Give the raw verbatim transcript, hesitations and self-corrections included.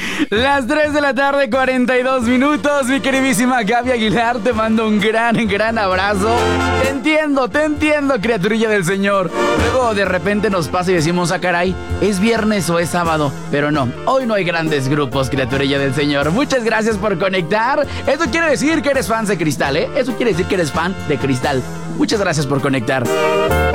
Las tres de la tarde, cuarenta y dos minutos. Mi queridísima Gaby Aguilar, te mando un gran, gran abrazo. Te entiendo, te entiendo, criaturilla del Señor. Luego de repente nos pasa y decimos, ah, caray, ¿es viernes o es sábado? Pero no, hoy no hay grandes grupos, criaturilla del Señor. Muchas gracias por conectar. Eso quiere decir que eres fan de Cristal, ¿eh? Eso quiere decir que eres fan de Cristal. Muchas gracias por conectar.